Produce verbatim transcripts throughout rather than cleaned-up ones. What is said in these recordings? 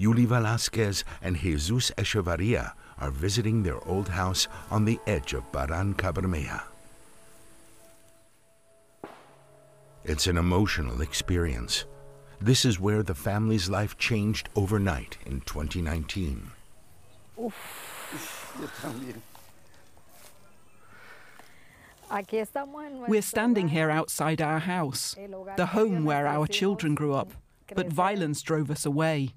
Yuli Velasquez and Jesus Echevarria are visiting their old house on the edge of Baran-Cabramaja. It's an emotional experience. This is where the family's life changed overnight in twenty nineteen. We're standing here outside our house, the home where our children grew up, but violence drove us away.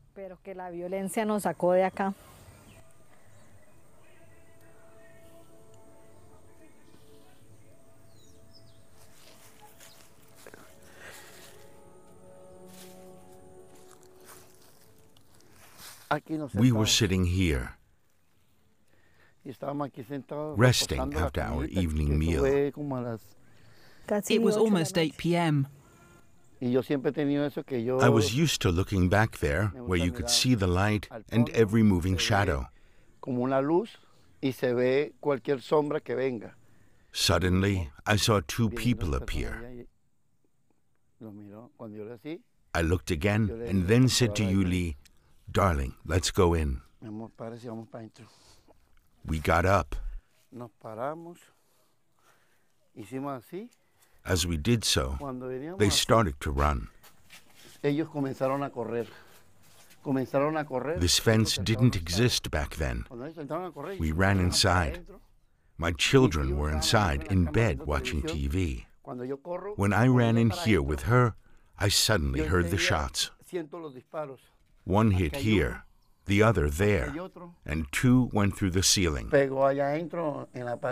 We were sitting here, resting after our evening meal. It was almost eight p m I was used to looking back there, where you could see the light and every moving shadow. Suddenly, I saw two people appear. I looked again and then said to Yuli, "Darling, let's go in." We got up. As we did so, they started to run. This fence didn't exist back then. We ran inside. My children were inside, in bed, watching T V. When I ran in here with her, I suddenly heard the shots. One hit here, the other there, and two went through the ceiling.